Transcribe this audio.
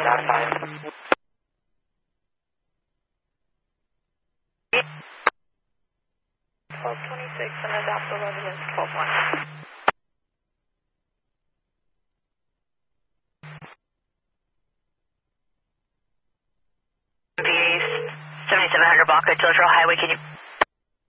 1226 and adopt the residence 121. BA 7700 Baca, Trail Highway, can you